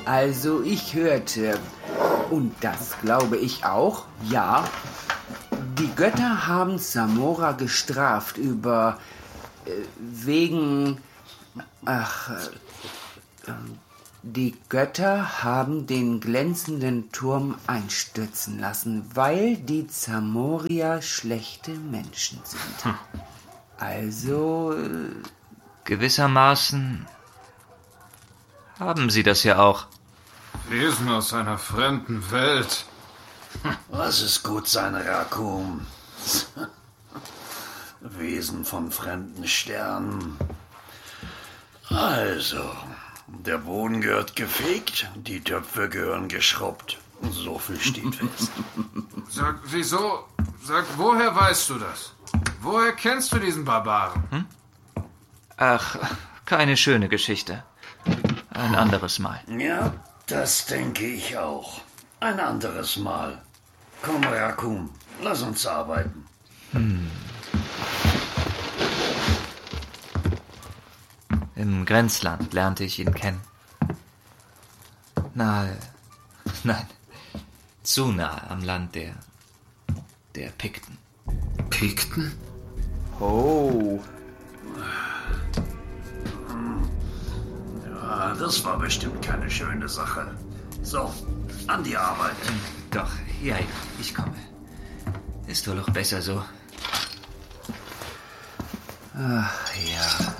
Also ich hörte, und das glaube ich auch, ja, die Götter haben Zamora gestraft die Götter haben den glänzenden Turm einstürzen lassen, weil die Zamorier schlechte Menschen sind. Also... Gewissermaßen haben sie das ja auch. Wesen aus einer fremden Welt. Lass es gut sein, Rakum. Wesen von fremden Sternen. Also, der Boden gehört gefegt, die Töpfe gehören geschrubbt. So viel steht fest. Sag, wieso? Sag, woher weißt du das? Woher kennst du diesen Barbaren? Ach, keine schöne Geschichte. Ein anderes Mal. Ja, das denke ich auch. Ein anderes Mal. Komm, Rakum, lass uns arbeiten. Im Grenzland lernte ich ihn kennen. Zu nahe am Land der Pikten. Pikten? Oh, Ja, das war bestimmt keine schöne Sache. So, an die Arbeit. Doch, ja, ich komme. Ist wohl auch besser so. ach ja.